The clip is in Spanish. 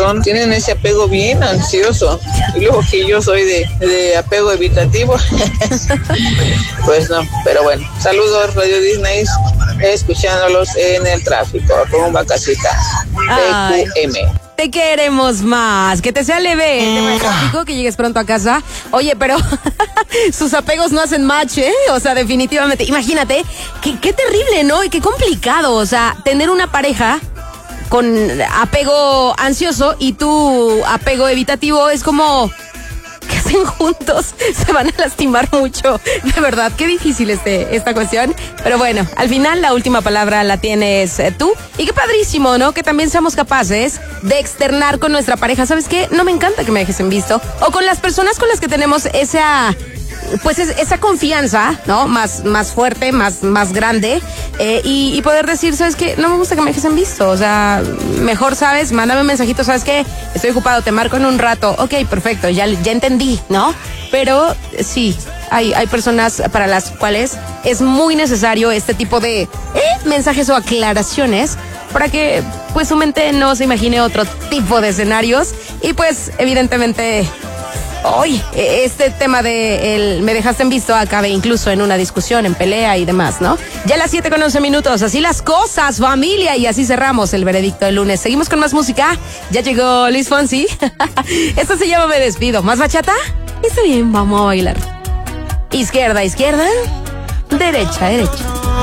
razón, tienen ese apego bien ansioso. Y luego que yo soy de apego evitativo, pues no, pero bueno. Saludos, Radio Disney, escuchándolos en el tráfico, rumbo a casita. TQM. Te queremos más, que te sea leve el tema del tráfico, que llegues pronto a casa. Oye, pero sus apegos no hacen match, ¿eh? O sea, definitivamente, imagínate, qué terrible, ¿no? Y qué complicado, o sea, tener una pareja con apego ansioso y tu apego evitativo es como... ¿Qué hacen juntos? Se van a lastimar mucho. De verdad, qué difícil esta cuestión. Pero bueno, al final la última palabra la tienes tú. Y qué padrísimo, ¿no? Que también seamos capaces de externar con nuestra pareja. ¿Sabes qué? No me encanta que me dejes en visto. O con las personas con las que tenemos esa confianza, ¿no? Más fuerte, más grande, y poder decir, ¿sabes qué? No me gusta que me dejes en visto, o sea, mejor, ¿sabes? Mándame un mensajito, ¿sabes qué? Estoy ocupado, te marco en un rato. Ok, perfecto, ya entendí, ¿no? Pero sí, hay personas para las cuales es muy necesario este tipo de mensajes o aclaraciones para que, pues, su mente no se imagine otro tipo de escenarios y, pues, evidentemente... Hoy, este tema de el me dejaste en visto acabe incluso en una discusión, en pelea y demás, ¿no? Ya a las 7:11, así las cosas, familia, y así cerramos el veredicto del lunes. Seguimos con más música, ya llegó Luis Fonsi. Esto se llama Me Despido. ¿Más bachata? Está bien, vamos a bailar. Izquierda, derecha.